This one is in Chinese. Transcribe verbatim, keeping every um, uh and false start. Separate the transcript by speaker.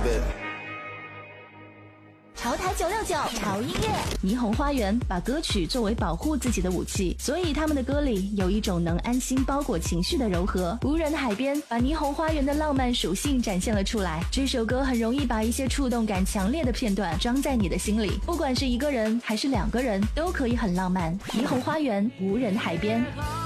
Speaker 1: baby。
Speaker 2: 潮台九六九潮音乐，霓虹花园把歌曲作为保护自己的武器，所以他们的歌里有一种能安心包裹情绪的柔和。无人的海边把霓虹花园的浪漫属性展现了出来。这首歌很容易把一些触动感强烈的片段装在你的心里，不管是一个人还是两个人，都可以很浪漫。霓虹花园，无人海边。